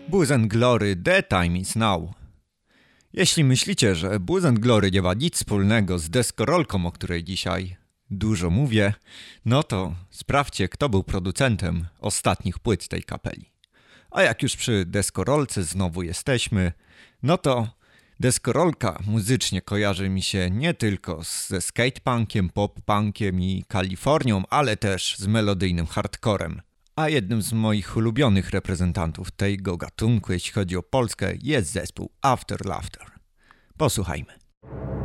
Booze and Glory, the time is now. Jeśli myślicie, że Booze and Glory nie ma nic wspólnego z deskorolką, o której dzisiaj dużo mówię, no to sprawdźcie, kto był producentem ostatnich płyt tej kapeli. A jak już przy deskorolce znowu jesteśmy, no to deskorolka muzycznie kojarzy mi się nie tylko ze skatepunkiem, pop-punkiem i Kalifornią, ale też z melodyjnym hardcorem. A jednym z moich ulubionych reprezentantów tego gatunku, jeśli chodzi o Polskę, jest zespół After Laughter. Posłuchajmy.